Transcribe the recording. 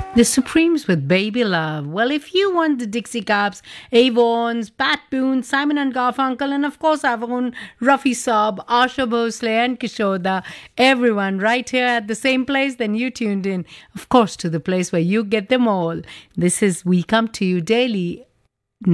The Supremes with Baby Love. Well, if you want the Dixie Caps, Avons, Pat Boone, Simon and Garfunkel, and of course our own Rafi Saab, Asha Bhosle, and Kishoda, everyone right here at the same place, then you tuned in, of course, to the place where you get them all. This is We Come to You Daily